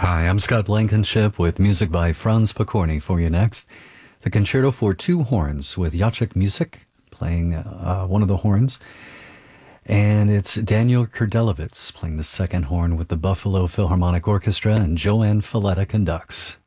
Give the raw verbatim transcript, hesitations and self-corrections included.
Hi, I'm Scott Blankenship with music by Franz Pokorny for you next. The Concerto for Two Horns with Jacek Music playing uh, one of the horns. And it's Daniel Kurdelowitz playing the second horn with the Buffalo Philharmonic Orchestra, and Joanne Falletta conducts.